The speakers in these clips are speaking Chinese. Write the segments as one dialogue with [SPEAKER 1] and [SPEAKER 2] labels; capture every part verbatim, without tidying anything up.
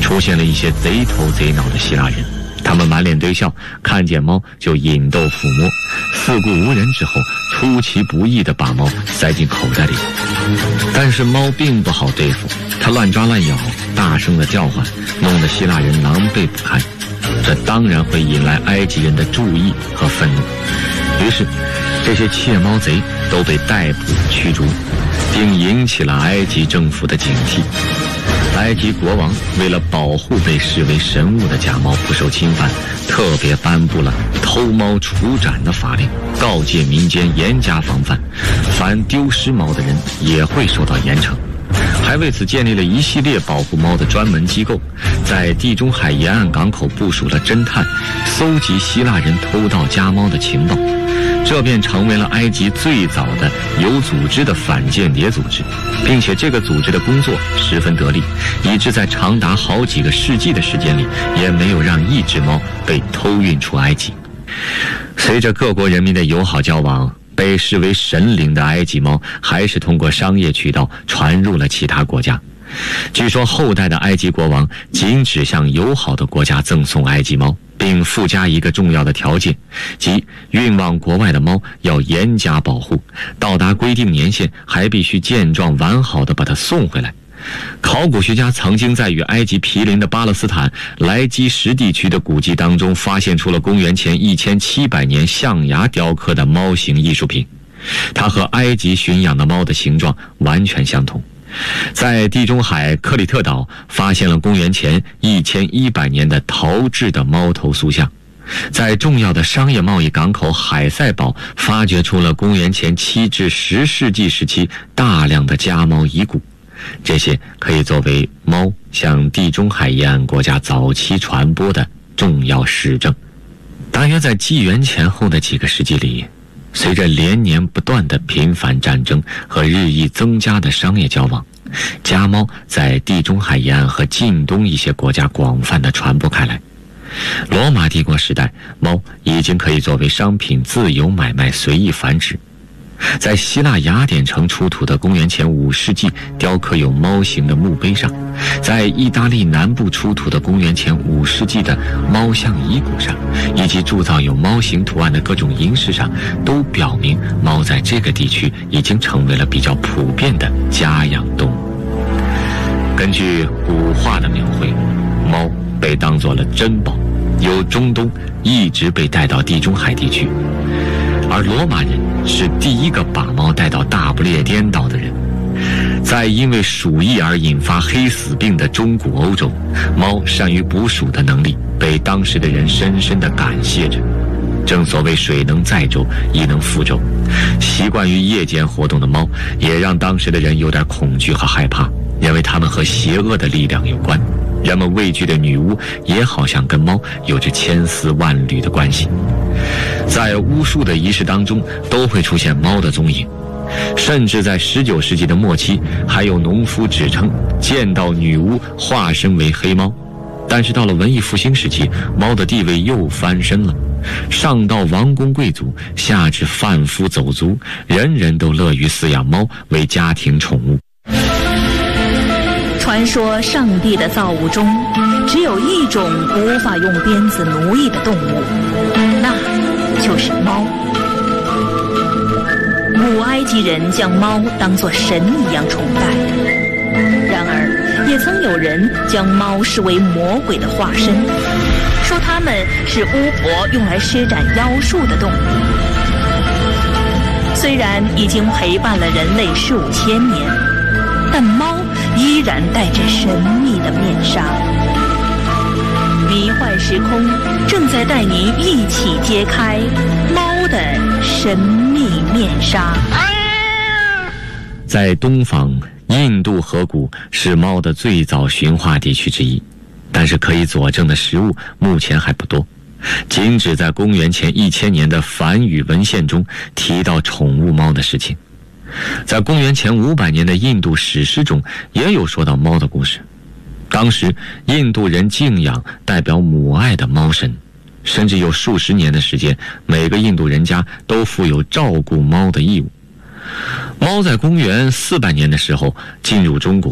[SPEAKER 1] 出现了一些贼头贼脑的希腊人，他们满脸堆笑，看见猫就引逗抚摸，四顾无人之后，出其不意地把猫塞进口袋里。但是猫并不好对付，它乱抓乱咬，大声地叫唤，弄得希腊人狼狈不堪。这当然会引来埃及人的注意和愤怒，于是这些窃猫贼都被逮捕驱逐，并引起了埃及政府的警惕。埃及国王为了保护被视为神物的假猫不受侵犯，特别颁布了偷猫处斩的法令，告诫民间严加防范，凡丢失猫的人也会受到严惩。还为此建立了一系列保护猫的专门机构，在地中海沿岸港口部署了侦探，搜集希腊人偷盗家猫的情报，这便成为了埃及最早的有组织的反间谍组织，并且这个组织的工作十分得力，以致在长达好几个世纪的时间里，也没有让一只猫被偷运出埃及。随着各国人民的友好交往，被视为神灵的埃及猫还是通过商业渠道传入了其他国家。据说后代的埃及国王仅只向友好的国家赠送埃及猫，并附加一个重要的条件，即运往国外的猫要严加保护，到达规定年限还必须健壮完好地把它送回来。考古学家曾经在与埃及毗邻的巴勒斯坦莱基什地区的古迹当中发现出了公元前一千七百年象牙雕刻的猫形艺术品，它和埃及驯养的猫的形状完全相同。在地中海克里特岛发现了公元前一千一百年的陶制的猫头塑像，在重要的商业贸易港口海塞堡发掘出了公元前七至十世纪时期大量的家猫遗骨，这些可以作为猫向地中海沿岸国家早期传播的重要实证。大约在纪元前后的几个世纪里，随着连年不断的频繁战争和日益增加的商业交往，家猫在地中海沿岸和近东一些国家广泛的传播开来。罗马帝国时代，猫已经可以作为商品自由买卖，随意繁殖。在希腊雅典城出土的公元前五世纪雕刻有猫形的墓碑上，在意大利南部出土的公元前五世纪的猫像遗骨上，以及铸造有猫形图案的各种银饰上，都表明猫在这个地区已经成为了比较普遍的家养动物。根据古画的描绘，猫被当作了珍宝，由中东一直被带到地中海地区，而罗马人是第一个把猫带到大不列颠岛的人。在因为鼠疫而引发黑死病的中古欧洲，猫善于捕鼠的能力被当时的人深深地感谢着。正所谓水能载舟，亦能覆舟，习惯于夜间活动的猫也让当时的人有点恐惧和害怕，认为它们和邪恶的力量有关。人们畏惧的女巫也好像跟猫有着千丝万缕的关系，在巫术的仪式当中都会出现猫的踪影，甚至在十九世纪的末期，还有农夫指称见到女巫化身为黑猫。但是到了文艺复兴时期，猫的地位又翻身了，上到王公贵族，下至贩夫走卒，人人都乐于饲养猫为家庭宠物。
[SPEAKER 2] 传说上帝的造物中只有一种无法用鞭子奴役的动物，那就是猫。古埃及人将猫当作神一样崇拜，然而也曾有人将猫视为魔鬼的化身，说它们是巫婆用来施展妖术的动物。虽然已经陪伴了人类数千年，但猫依然戴着神秘的面纱。迷幻时空正在带您一起揭开猫的神秘面纱。
[SPEAKER 1] 在东方，印度河谷是猫的最早驯化地区之一，但是可以佐证的实物目前还不多，仅只在公元前一千年的梵语文献中提到宠物猫的事情。在公元前五百年的印度史诗中也有说到猫的故事，当时印度人敬仰代表母爱的猫神，甚至有数十年的时间，每个印度人家都负有照顾猫的义务。猫在公元四百年的时候进入中国，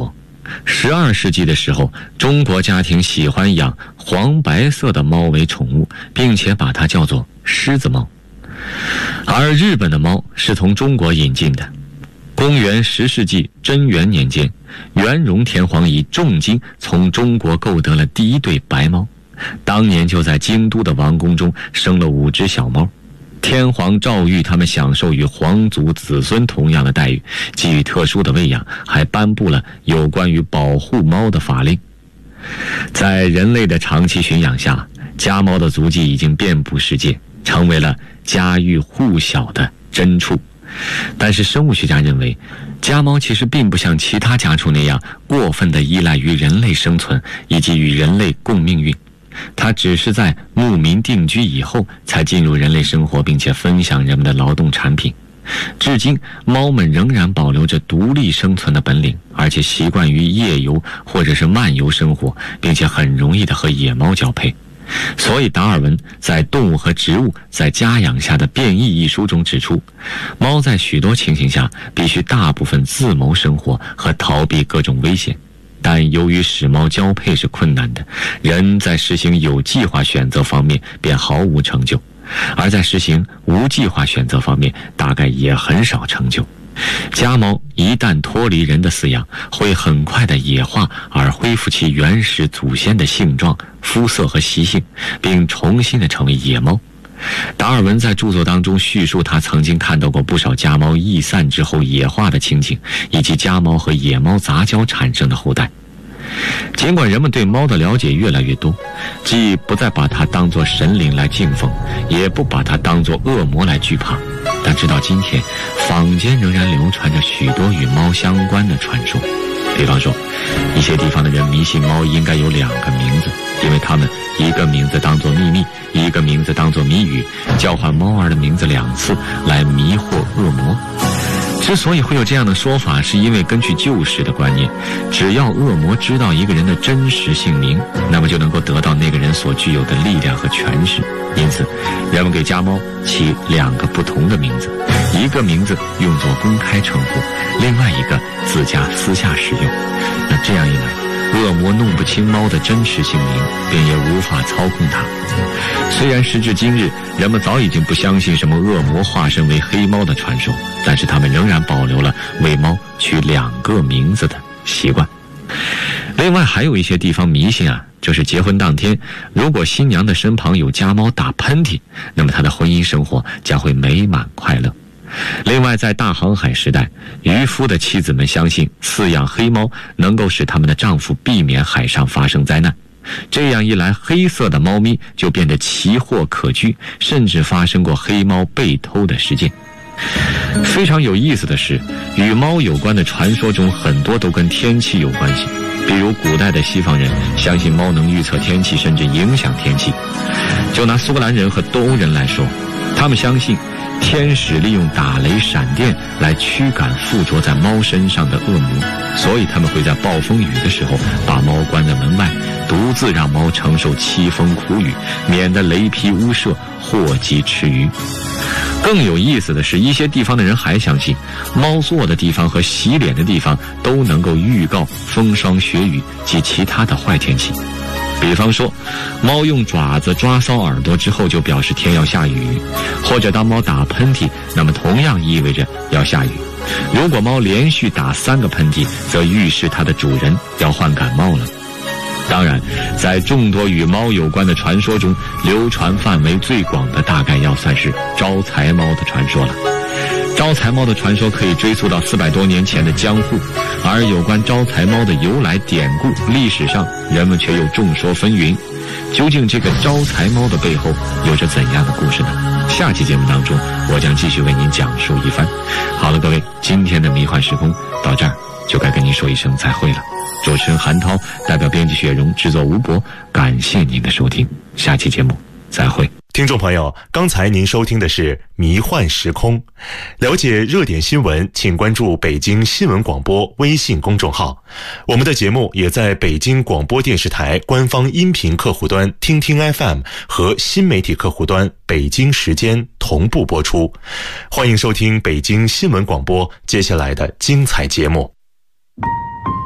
[SPEAKER 1] 十二世纪的时候，中国家庭喜欢养黄白色的猫为宠物，并且把它叫做狮子猫。而日本的猫是从中国引进的。公元十世纪贞元年间，元荣天皇以重金从中国购得了第一对白猫，当年就在京都的王宫中生了五只小猫。天皇诏谕他们享受与皇族子孙同样的待遇，给予特殊的喂养，还颁布了有关于保护猫的法令。在人类的长期驯养下，家猫的足迹已经遍布世界，成为了家喻户晓的珍处。但是生物学家认为，家猫其实并不像其他家畜那样过分地依赖于人类生存以及与人类共命运，它只是在牧民定居以后才进入人类生活，并且分享人们的劳动产品。至今，猫们仍然保留着独立生存的本领，而且习惯于夜游或者是漫游生活，并且很容易地和野猫交配。所以达尔文在《动物和植物在家养下的变异》一书中指出，猫在许多情形下必须大部分自谋生活和逃避各种危险，但由于使猫交配是困难的，人在实行有计划选择方面便毫无成就，而在实行无计划选择方面大概也很少成就。家猫一旦脱离人的饲养，会很快的野化而恢复其原始祖先的性状、肤色和习性，并重新的成为野猫。达尔文在著作当中叙述他曾经看到过不少家猫逸散之后野化的情景，以及家猫和野猫杂交产生的后代。尽管人们对猫的了解越来越多，既不再把它当作神灵来敬奉，也不把它当作恶魔来惧怕，但直到今天，坊间仍然流传着许多与猫相关的传说。比方说，一些地方的人迷信猫应该有两个名字，因为他们一个名字当作秘密，一个名字当作谜语，交换猫儿的名字两次来迷惑恶魔。之所以会有这样的说法，是因为根据旧时的观念，只要恶魔知道一个人的真实姓名，那么就能够得到那个人所具有的力量和权势。因此，人们给家猫起两个不同的名字，一个名字用作公开称呼，另外一个自家私下使用。那这样一来，恶魔弄不清猫的真实姓名，便也无法操控它。虽然时至今日，人们早已经不相信什么恶魔化身为黑猫的传说，但是他们仍然保留了为猫取两个名字的习惯。另外还有一些地方迷信啊，就是结婚当天，如果新娘的身旁有家猫打喷嚏，那么她的婚姻生活将会美满快乐。另外，在大航海时代，渔夫的妻子们相信饲养黑猫能够使他们的丈夫避免海上发生灾难。这样一来，黑色的猫咪就变得奇货可居，甚至发生过黑猫被偷的事件。非常有意思的是，与猫有关的传说中很多都跟天气有关系。比如古代的西方人相信猫能预测天气，甚至影响天气。就拿苏格兰人和东欧人来说，他们相信天使利用打雷闪电来驱赶附着在猫身上的恶魔，所以他们会在暴风雨的时候把猫关在门外，独自让猫承受凄风苦雨，免得雷劈屋舍，祸及池鱼。更有意思的是，一些地方的人还相信猫坐的地方和洗脸的地方都能够预告风霜雪雨及其他的坏天气。比方说，猫用爪子抓搔耳朵之后就表示天要下雨，或者当猫打喷嚏，那么同样意味着要下雨。如果猫连续打三个喷嚏，则预示它的主人要患感冒了。当然，在众多与猫有关的传说中，流传范围最广的大概要算是招财猫的传说了。招财猫的传说可以追溯到四百多年前的江户，而有关招财猫的由来典故，历史上人们却又众说纷纭。究竟这个招财猫的背后有着怎样的故事呢？下期节目当中，我将继续为您讲述一番。好了，各位，今天的迷幻时空到这儿就该跟您说一声再会了。主持人韩涛代表编辑雪蓉，制作吴博，感谢您的收听，下期节目再会。
[SPEAKER 3] 听众朋友，刚才您收听的是迷幻时空。了解热点新闻，请关注北京新闻广播微信公众号。我们的节目也在北京广播电视台官方音频客户端听听 F M 和新媒体客户端北京时间同步播出。欢迎收听北京新闻广播接下来的精彩节目。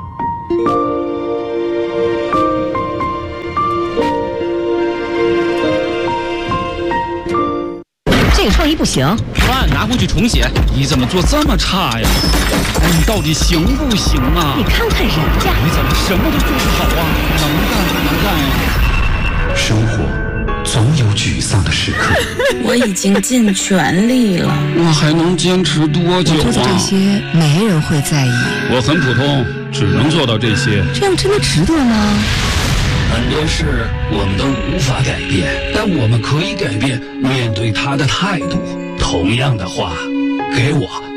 [SPEAKER 2] 这个创意不行，
[SPEAKER 4] 饭拿回去重写。你怎么做这么差呀？你到底行不行啊？
[SPEAKER 2] 你看看人家，
[SPEAKER 4] 你怎么什么都做不好啊？能干不能干呀？
[SPEAKER 5] 生活总有沮丧的时刻。
[SPEAKER 6] 我已经尽全力了，
[SPEAKER 4] 我还能坚持多久啊？
[SPEAKER 6] 我做的这些没人会在意。
[SPEAKER 4] 我很普通，只能做到这些。
[SPEAKER 6] 这样真的值得吗？
[SPEAKER 5] 很多事我们都无法改变，但我们可以改变面对他的态度。同样的话，给我